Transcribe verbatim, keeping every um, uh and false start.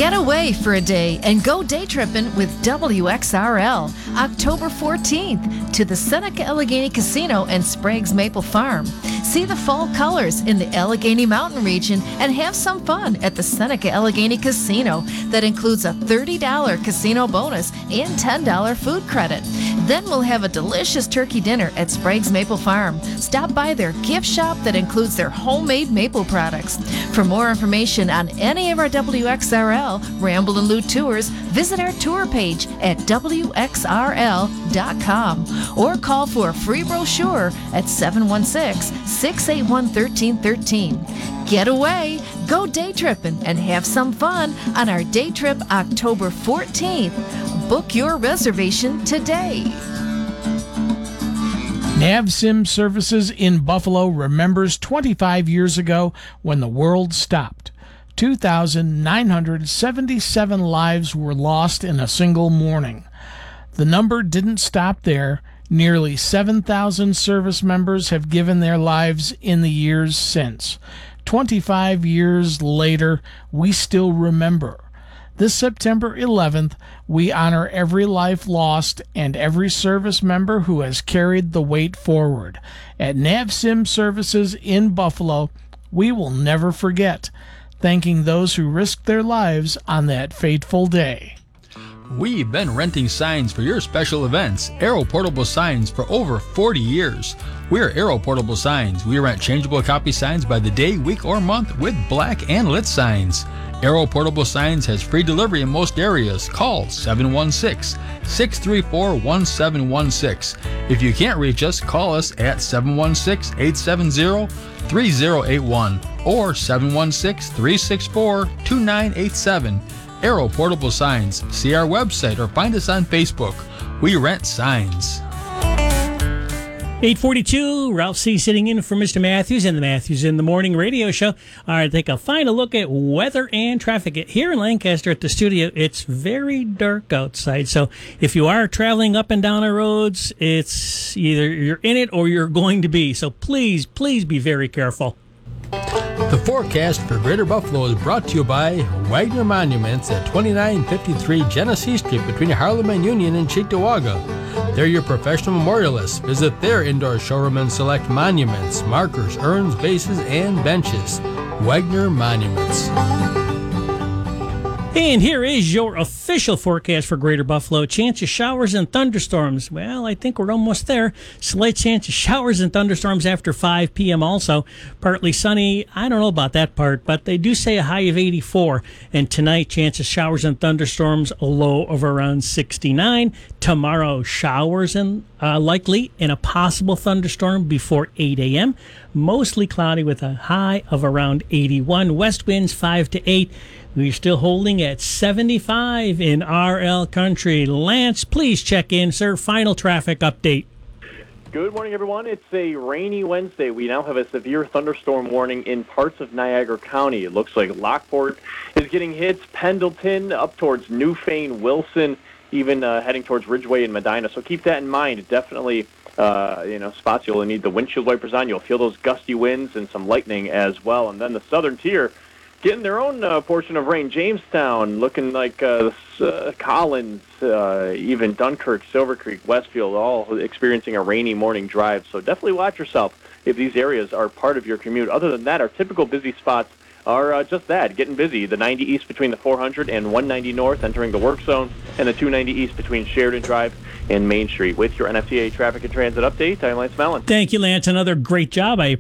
Get away for a day and go day tripping with W X R L October fourteenth to the Seneca Allegheny Casino and Sprague's Maple Farm. See the fall colors in the Allegheny Mountain region and have some fun at the Seneca Allegheny Casino. That includes a thirty dollars casino bonus and ten dollars food credit. Then we'll have a delicious turkey dinner at Sprague's Maple Farm. Stop by their gift shop that includes their homemade maple products. For more information on any of our W X R L Ramble and Loot tours, visit our tour page at W X R L dot com or call for a free brochure at seven one six, six eight one, one three one three. Get away, go day tripping, and have some fun on our day trip October fourteenth. Book your reservation today. NavSim Services in Buffalo remembers twenty-five years ago when the world stopped. two thousand nine hundred seventy-seven lives were lost in a single morning. The number didn't stop there. Nearly seven thousand service members have given their lives in the years since. twenty-five years later, we still remember. This September eleventh, we honor every life lost and every service member who has carried the weight forward. At NavSim Services in Buffalo, we will never forget, thanking those who risked their lives on that fateful day. We've been renting signs for your special events, Aero Portable Signs, for over forty years. We're Aero Portable Signs. We rent changeable copy signs by the day, week, or month with black and lit signs. Aero Portable Signs has free delivery in most areas. Call seven one six, six three four, one seven one six. If you can't reach us, call us at seven one six, eight seven zero, three zero eight one or seven one six, three six four, two nine eight seven. Aero Portable Signs. See our website or find us on Facebook. We rent signs. eight forty-two, Ralph C. sitting in for Mister Matthews and the Matthews in the Morning radio show. All right, take a final look at weather and traffic. Here in Lancaster at the studio, it's very dark outside. So if you are traveling up and down the roads, it's either you're in it or you're going to be. So please, please be very careful. The forecast for Greater Buffalo is brought to you by Wagner Monuments at twenty-nine fifty-three Genesee Street between Harlem and Union in Cheektowaga. They're your professional memorialists. Visit their indoor showroom and select monuments, markers, urns, bases, and benches. Wagner Monuments. And here is your official forecast for Greater Buffalo. Chance of showers and thunderstorms. Well, I think we're almost there. Slight chance of showers and thunderstorms after five p.m. also. Partly sunny. I don't know about that part, but they do say a high of eighty-four. And tonight, chance of showers and thunderstorms, a low of around sixty-nine. Tomorrow, showers and uh, likely and a possible thunderstorm before eight a.m. Mostly cloudy with a high of around eighty-one. West winds five to eight. We're still holding at seventy-five in R L Country. Lance, please check in, sir. Final traffic update. Good morning, everyone. It's a rainy Wednesday. We now have a severe thunderstorm warning in parts of Niagara County. It looks like Lockport is getting hits, Pendleton, up towards Newfane, Wilson, even uh, heading towards Ridgeway and Medina. So keep that in mind. Definitely, uh, you know, spots you'll need the windshield wipers on. You'll feel those gusty winds and some lightning as well. And then the southern tier getting their own uh, portion of rain. Jamestown looking like uh, uh, Collins, uh, even Dunkirk, Silver Creek, Westfield, all experiencing a rainy morning drive. So definitely watch yourself if these areas are part of your commute. Other than that, our typical busy spots are uh, just that, getting busy. The ninety east between the four hundred and one ninety north entering the work zone, and the two ninety east between Sheridan Drive and Main Street. With your N F T A Traffic and Transit Update, I'm Lance Mellon. Thank you, Lance. Another great job. I